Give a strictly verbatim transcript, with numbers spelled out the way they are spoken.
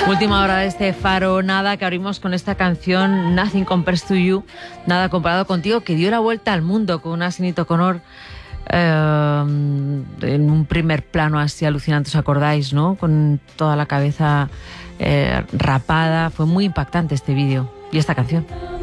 Última hora de este Faro Nada, que abrimos con esta canción Nothing Compares to You, Nada Comparado Contigo, que dio la vuelta al mundo con una Sinéad O'Connor eh, en un primer plano así alucinante, ¿os acordáis, no? Con toda la cabeza eh, rapada. Fue muy impactante este vídeo y esta canción.